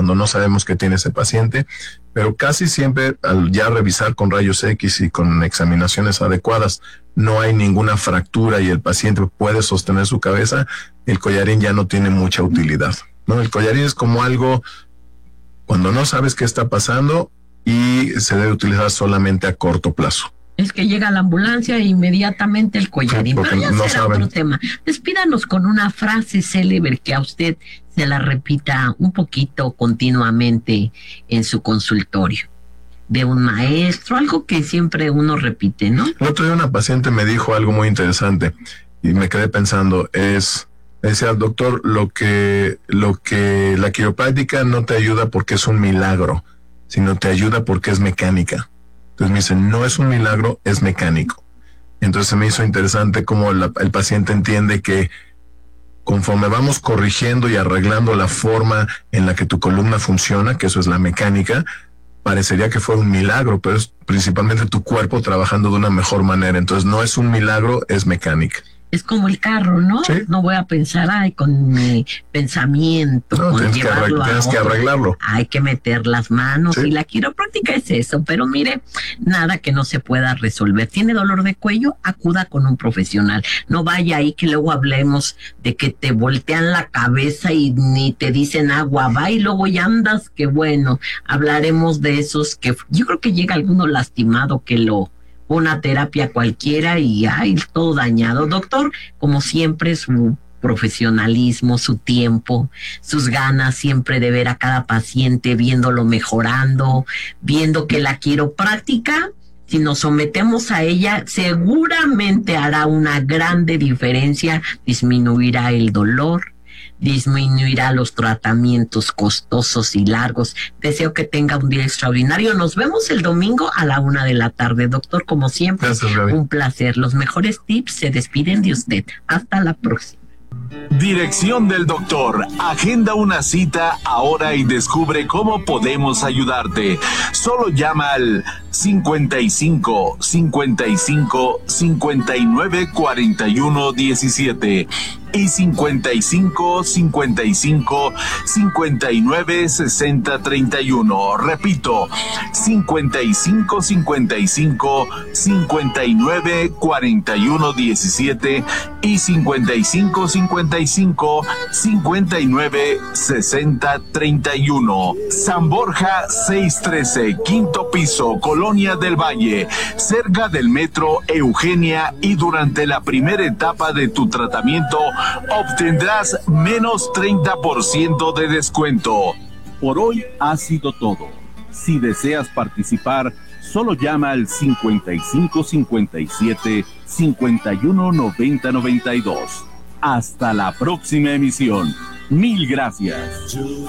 cuando no sabemos qué tiene ese paciente, pero casi siempre al ya revisar con rayos X y con examinaciones adecuadas no hay ninguna fractura y el paciente puede sostener su cabeza, el collarín ya no tiene mucha utilidad, ¿no? El collarín es como algo cuando no sabes qué está pasando y se debe utilizar solamente a corto plazo. Es que llega la ambulancia e inmediatamente el collarín. Sí, pero ya no será saben. otro tema. Despídanos con una frase célebre que a usted se la repita un poquito continuamente en su consultorio. De un maestro, algo que siempre uno repite, ¿no? El otro día una paciente me dijo algo muy interesante y me quedé pensando, decía, doctor, lo que la quiropráctica no te ayuda porque es un milagro, sino te ayuda porque es mecánica. Entonces me dice, no es un milagro, es mecánico. Entonces se me hizo interesante cómo el paciente entiende que conforme vamos corrigiendo y arreglando la forma en la que tu columna funciona, que eso es la mecánica, parecería que fuera un milagro, pero es principalmente tu cuerpo trabajando de una mejor manera. Entonces no es un milagro, es mecánica. Es como el carro, ¿no? Sí. No voy a pensar, con mi pensamiento, no, con tienes que arreglarlo. Hay que meter las manos, sí. Y la quiropráctica es eso, pero mire, nada que no se pueda resolver. ¿Tiene dolor de cuello? Acuda con un profesional. No vaya ahí que luego hablemos de que te voltean la cabeza y ni te dicen agua, va y luego ya andas, que bueno, hablaremos de esos que yo creo que llega alguno lastimado que una terapia cualquiera y todo dañado. Doctor, como siempre, su profesionalismo, su tiempo, sus ganas siempre de ver a cada paciente, viéndolo mejorando, viendo que la quiropráctica, si nos sometemos a ella, seguramente hará una grande diferencia, disminuirá el dolor, disminuirá los tratamientos costosos y largos. Deseo que tenga un día extraordinario. Nos vemos el domingo a la 1:00 p.m. Doctor, como siempre, gracias, Gaby. Un placer. Los mejores tips se despiden de usted. Hasta la próxima. Dirección del doctor. Agenda una cita ahora y descubre cómo podemos ayudarte. Solo llama al 55 55 59 41 17 y 55 55 59 60 31. Repito, 55 55 59 41 17 y 55 55 59 60 31. San Borja 613, quinto piso, Colonia del Valle, cerca del metro Eugenia, y durante la primera etapa de tu tratamiento obtendrás menos 30% de descuento. Por hoy ha sido todo. Si deseas participar, solo llama al 55 57 51 90 92. Hasta la próxima emisión. Mil gracias.